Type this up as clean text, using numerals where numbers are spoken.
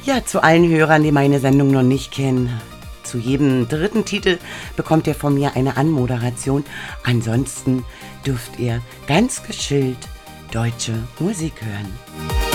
Ja, zu allen Hörern, die meine Sendung noch nicht kennen. Zu jedem dritten Titel bekommt ihr von mir eine Anmoderation. Ansonsten dürft ihr ganz gechillt deutsche Musik hören.